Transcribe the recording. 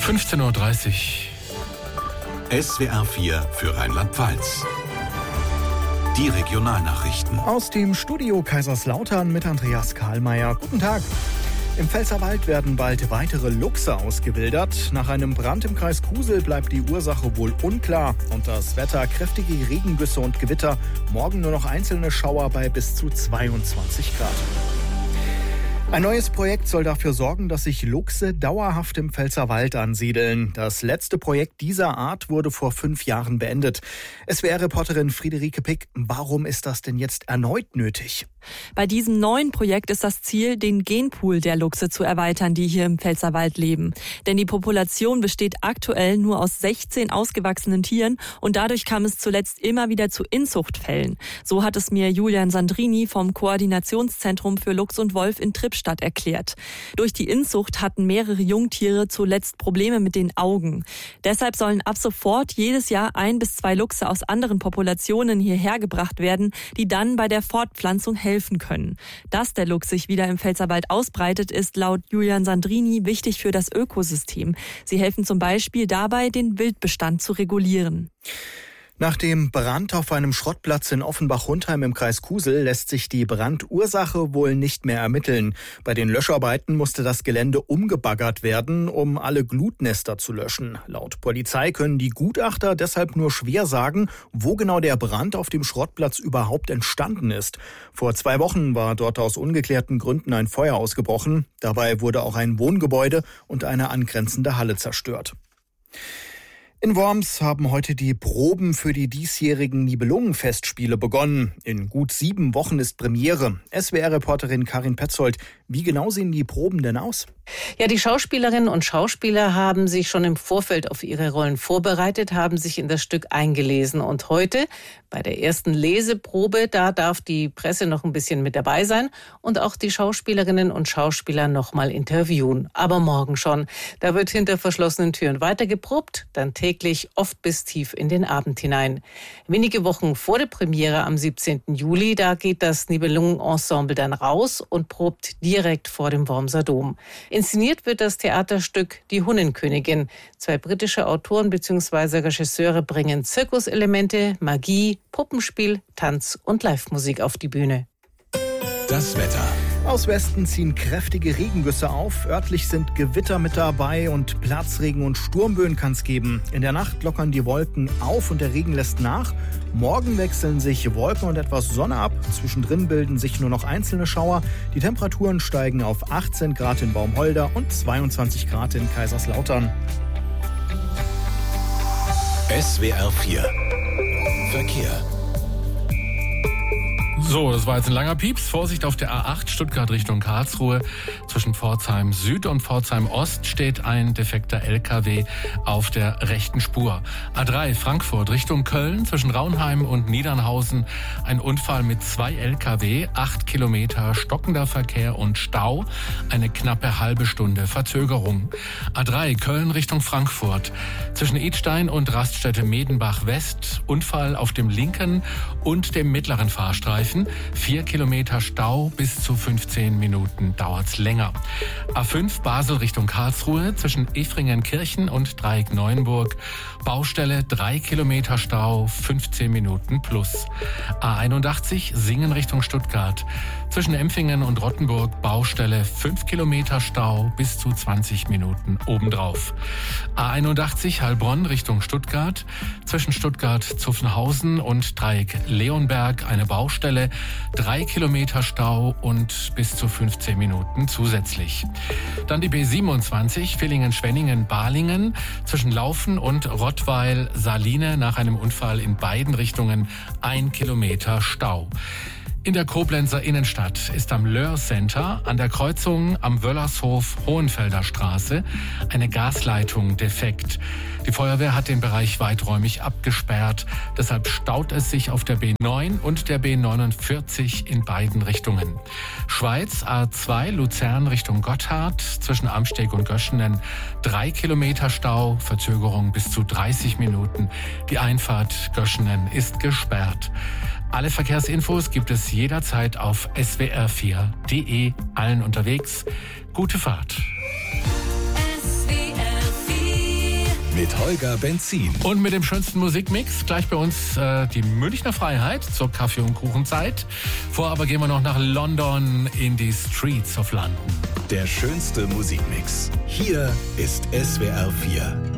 15:30 Uhr. SWR 4 für Rheinland-Pfalz. Die Regionalnachrichten. Aus dem Studio Kaiserslautern mit Andreas Karlmeier. Guten Tag. Im Pfälzerwald werden bald weitere Luchse ausgewildert. Nach einem Brand im Kreis Kusel bleibt die Ursache wohl unklar. Und das Wetter: kräftige Regengüsse und Gewitter. Morgen nur noch einzelne Schauer bei bis zu 22 Grad. Ein neues Projekt soll dafür sorgen, dass sich Luchse dauerhaft im Pfälzerwald ansiedeln. Das letzte Projekt dieser Art wurde vor 5 Jahren beendet. SWR-Reporterin Friederike Pick, warum ist das denn jetzt erneut nötig? Bei diesem neuen Projekt ist das Ziel, den Genpool der Luchse zu erweitern, die hier im Pfälzerwald leben. Denn die Population besteht aktuell nur aus 16 ausgewachsenen Tieren und dadurch kam es zuletzt immer wieder zu Inzuchtfällen. So hat es mir Julian Sandrini vom Koordinationszentrum für Luchs und Wolf in Trippstadt erklärt. Durch die Inzucht hatten mehrere Jungtiere zuletzt Probleme mit den Augen. Deshalb sollen ab sofort jedes Jahr 1 bis 2 Luchse aus anderen Populationen hierher gebracht werden, die dann bei der Fortpflanzung helfen können. Dass der Luchs sich wieder im Pfälzerwald ausbreitet, ist laut Julian Sandrini wichtig für das Ökosystem. Sie helfen zum Beispiel dabei, den Wildbestand zu regulieren. Nach dem Brand auf einem Schrottplatz in Offenbach-Hundheim im Kreis Kusel lässt sich die Brandursache wohl nicht mehr ermitteln. Bei den Löscharbeiten musste das Gelände umgebaggert werden, um alle Glutnester zu löschen. Laut Polizei können die Gutachter deshalb nur schwer sagen, wo genau der Brand auf dem Schrottplatz überhaupt entstanden ist. Vor 2 Wochen war dort aus ungeklärten Gründen ein Feuer ausgebrochen. Dabei wurde auch ein Wohngebäude und eine angrenzende Halle zerstört. In Worms haben heute die Proben für die diesjährigen Nibelungenfestspiele begonnen. In gut 7 Wochen ist Premiere. SWR-Reporterin Karin Petzold, wie genau sehen die Proben denn aus? Ja, die Schauspielerinnen und Schauspieler haben sich schon im Vorfeld auf ihre Rollen vorbereitet, haben sich in das Stück eingelesen. Und heute, bei der ersten Leseprobe, da darf die Presse noch ein bisschen mit dabei sein und auch die Schauspielerinnen und Schauspieler noch mal interviewen. Aber morgen schon. Da wird hinter verschlossenen Türen weiter geprobt, dann täglich, oft bis tief in den Abend hinein. Wenige Wochen vor der Premiere am 17. Juli, da geht das Nibelungen-Ensemble dann raus und probt direkt vor dem Wormser Dom. Inszeniert wird das Theaterstück Die Hunnenkönigin. 2 britische Autoren bzw. Regisseure bringen Zirkuselemente, Magie, Puppenspiel, Tanz und Live-Musik auf die Bühne. Das Wetter. Aus Westen ziehen kräftige Regengüsse auf. Örtlich sind Gewitter mit dabei und Platzregen und Sturmböen kann es geben. In der Nacht lockern die Wolken auf und der Regen lässt nach. Morgen wechseln sich Wolken und etwas Sonne ab. Zwischendrin bilden sich nur noch einzelne Schauer. Die Temperaturen steigen auf 18 Grad in Baumholder und 22 Grad in Kaiserslautern. SWR 4 Verkehr. So, das war jetzt ein langer Pieps. Vorsicht auf der A8 Stuttgart Richtung Karlsruhe. Zwischen Pforzheim Süd und Pforzheim Ost steht ein defekter LKW auf der rechten Spur. A3 Frankfurt Richtung Köln zwischen Raunheim und Niedernhausen. Ein Unfall mit 2 LKW, 8 Kilometer stockender Verkehr und Stau. Eine knappe halbe Stunde Verzögerung. A3 Köln Richtung Frankfurt. Zwischen Idstein und Raststätte Medenbach West. Unfall auf dem linken und dem mittleren Fahrstreifen. 4 Kilometer Stau, bis zu 15 Minuten dauert's länger. A5 Basel Richtung Karlsruhe zwischen Efringenkirchen und Dreieck Neuenburg. Baustelle 3 Kilometer Stau, 15 Minuten plus. A81 Singen Richtung Stuttgart. Zwischen Empfingen und Rottenburg Baustelle 5 Kilometer Stau, bis zu 20 Minuten obendrauf. A81 Heilbronn Richtung Stuttgart. Zwischen Stuttgart-Zuffenhausen und Dreieck Leonberg eine Baustelle. 3 Kilometer Stau und bis zu 15 Minuten zusätzlich. Dann die B27 Villingen-Schwenningen-Balingen zwischen Laufen und Rottweil-Saline nach einem Unfall in beiden Richtungen 1 Kilometer Stau. In der Koblenzer Innenstadt ist am Löhr Center an der Kreuzung am Wöllershof Hohenfelder Straße eine Gasleitung defekt. Die Feuerwehr hat den Bereich weiträumig abgesperrt. Deshalb staut es sich auf der B9 und der B49 in beiden Richtungen. Schweiz A2 Luzern Richtung Gotthard zwischen Amsteg und Göschenen 3 Kilometer Stau, Verzögerung bis zu 30 Minuten. Die Einfahrt Göschenen ist gesperrt. Alle Verkehrsinfos gibt es jederzeit auf swr4.de. Allen unterwegs. Gute Fahrt. SWR 4 mit Holger Benzin. Und mit dem schönsten Musikmix gleich bei uns die Münchner Freiheit zur Kaffee- und Kuchenzeit. Vorher aber gehen wir noch nach London in die Streets of London. Der schönste Musikmix. Hier ist SWR 4.